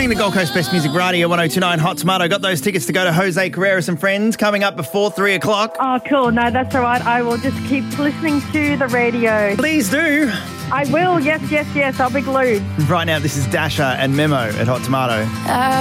listening to Gold Coast Best Music Radio 1029 Hot Tomato. Got those tickets to go to Jose Carreras and Friends coming up before 3 o'clock. Oh, cool. No, that's all right. I will just keep listening to the radio. Please do. I will. Yes. I'll be glued. Right now, this is Dasha and Memo at Hot Tomato.